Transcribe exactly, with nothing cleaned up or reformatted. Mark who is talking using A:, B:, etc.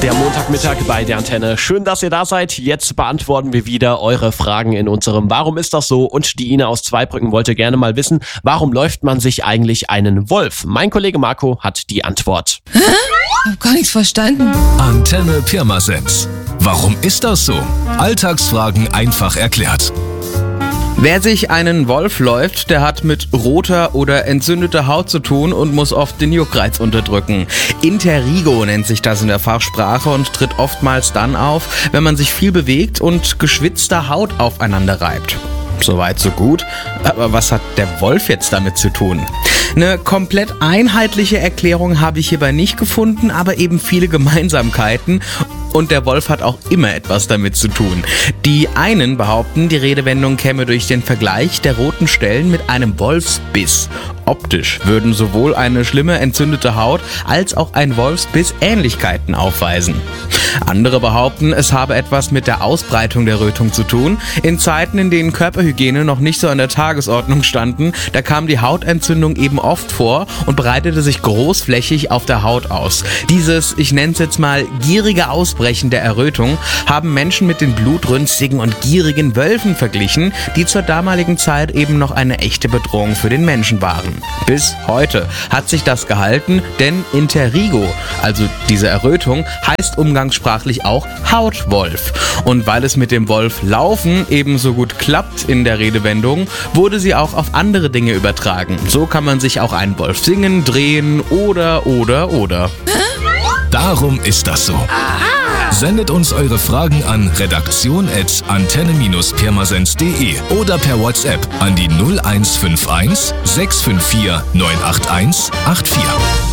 A: Der Montagmittag bei der Antenne. Schön, dass ihr da seid. Jetzt beantworten wir wieder eure Fragen in unserem Warum ist das so? Und die Ina aus Zweibrücken wollte gerne mal wissen, warum läuft man sich eigentlich einen Wolf? Mein Kollege Marco hat die Antwort.
B: Hä? Ich hab gar nichts verstanden.
C: Antenne Pirmasens. Warum ist das so? Alltagsfragen einfach erklärt.
D: Wer sich einen Wolf läuft, der hat mit roter oder entzündeter Haut zu tun und muss oft den Juckreiz unterdrücken. Interrigo nennt sich das in der Fachsprache und tritt oftmals dann auf, wenn man sich viel bewegt und geschwitzte Haut aufeinander reibt. Soweit, so gut. Aber was hat der Wolf jetzt damit zu tun? Eine komplett einheitliche Erklärung habe ich hierbei nicht gefunden, aber eben viele Gemeinsamkeiten. Und der Wolf hat auch immer etwas damit zu tun. Die einen behaupten, die Redewendung käme durch den Vergleich der roten Stellen mit einem Wolfsbiss. Optisch würden sowohl eine schlimme entzündete Haut als auch ein Wolfsbiss Ähnlichkeiten aufweisen. Andere behaupten, es habe etwas mit der Ausbreitung der Rötung zu tun. In Zeiten, in denen Körperhygiene noch nicht so an der Tagesordnung standen, da kam die Hautentzündung eben oft vor und breitete sich großflächig auf der Haut aus. Dieses, ich nenne es jetzt mal, gierige Ausbrechen der Errötung haben Menschen mit den blutrünstigen und gierigen Wölfen verglichen, die zur damaligen Zeit eben noch eine echte Bedrohung für den Menschen waren. Bis heute hat sich das gehalten, denn Interrigo, also diese Errötung, heißt umgangssprachlich auch Hautwolf. Und weil es mit dem Wolf laufen ebenso gut klappt in der Redewendung, wurde sie auch auf andere Dinge übertragen. So kann man sich auch einen Wolf singen, drehen oder, oder, oder.
C: Darum ist das so. Sendet uns eure Fragen an redaktion at antenne pirmasens punkt de oder per WhatsApp an die null eins fünf eins sechs fünf vier neun acht eins acht vier.